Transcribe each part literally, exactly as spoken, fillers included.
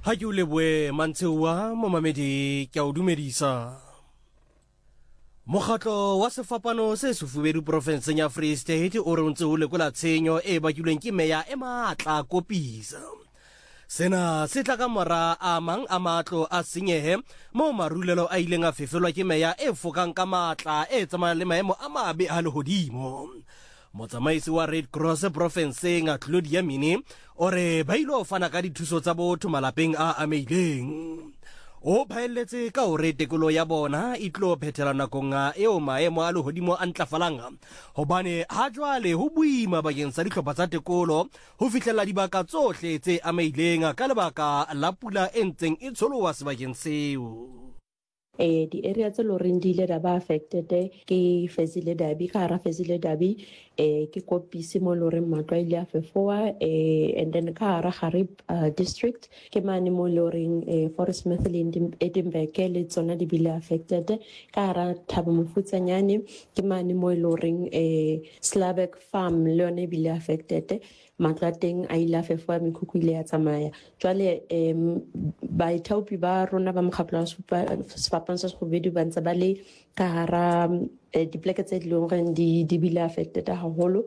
Ha ke o leboe Mantsewa momamedi ke a o dumedisa. Mokgatlo wa sefapano se sefubedu profenseng ya Free State o re o ntse o lekola tshenyo e bakilweng ke meya e matla Kopisa. Sena se tla ka mora a mang a matlo a senyehe mo marulelo a ileng a fefelwa ke meya e fokang ka matla e tsamayang le maemo a mabe a lehodimo. Motsamaisi wa Red Cross profenseng a Claudia Mini o re ba ilo fana ka dithuso tsa botho malapeng a ameileng. O phaelletse ka hore tekolo ya bona e tlo phethela nakong eo maemo a lehodimo a ntlafalang hobane ha jwale ho boima bakeng sa dihlopha tsa tekolo ho fihlella dibaka tsohle tse ameileng ka lebaka la pula e ntseng e tsholoha sebakeng seo. Eh, di area tse loreng di ile da ba affected ke Fezile Dabi ka hara Fezile Dabi eh ke Kopisi mo loreng matlo ile a fefoa eh and then ka hara Harib uh, district ke mane mo loreng eh, Forest Methil Edinburgh le tsona di bile affected ka hara Thabo Mofutsanyane ke mane mo loreng eh Slabek farm le yone bile affected matlo a teng a ile a fefoa mekhukhu ile ya tsamaya jwale em baithaopi ba rona ba mokgatlo wa pansa go be di bantsa ba le ka hara dipleke tse dilong di di bile affected haholo.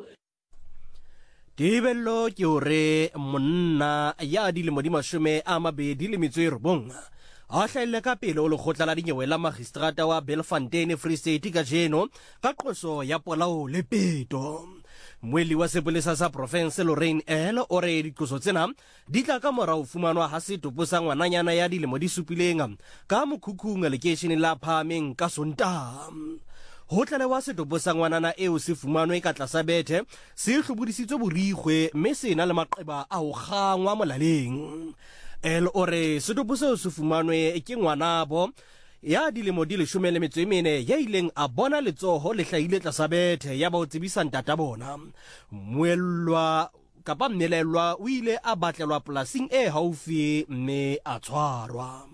Tibello ke hore monna ya dilemo di mashome a mabedi le metso e robong a hlaile ka pele o lekgotla la dinyewe la magistrata wa Belfontein Free State ka jeno ka qoso ya polao le peto. Mweli wa sepolesa sa province Lorraine L o re diqoso tsena di tla ka morao fumanwa ha setopo sa ngwananyana ya dilemo di supileng ka mokhukhung lekeisheneng la Phameng ka Sontaha. Ho tlalewa setopo sa ngwanana eo se fumanwe ka tlasa bethe se hlobodisitswe borikgwe mme se na le maqeba a ho kgangwa molaleng. L o re setopo seo se fumanwe ke ngwanabo ya dilemo di leshome le metso e mene ya ileng a bona letsoho le hlahile tlasa bethe ya ba o tsebisa ntata bona. Moellwa kapa mmelelwa o ile a batlelwa polasing e haufi mme a tshwarwa.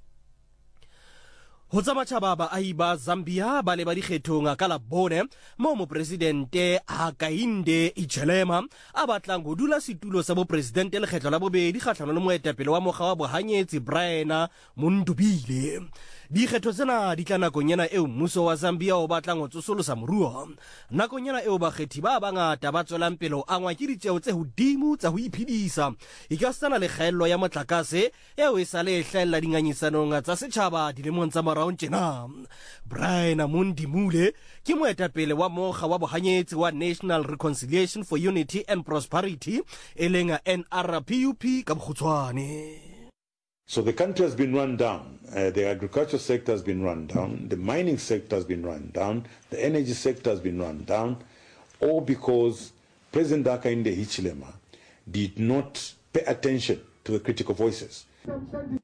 Ho tsa matjhaba baahi ba Zambia ba le ba dikgethong ka Labone mo mopresidente Hakainde Hichilema a batlang ho dula setulo sa bopresidente lekgetlo la bobedi kgahlano le moetapele wa mokga wa bohanyetsi Brian Mundubile. Dikgetho tsena di tla nakong yana eo mmuso wa Zambia o batlang ho tsosolosa moruo. Nakong yana eo bakgethi ba bangata ba tswelang pele ho angwa ke ditjeo tse hodimo tsa ho iphedisa e ka sana le kgaello ya motlakase eo e sale e hlahella dinganyisanong tsa setjhaba dilemong tsa morao tjena. Brian Mundubile ke moetapele wa mokga wa bohanyetsi wa National Reconciliation for Unity and Prosperity e leng N R P U P ka bokgutshwane. So the country has been run down. Uh, the agriculture sector has been run down. The mining sector has been run down. The energy sector has been run down. All because President Hakainde Hichilema did not pay attention to the critical voices.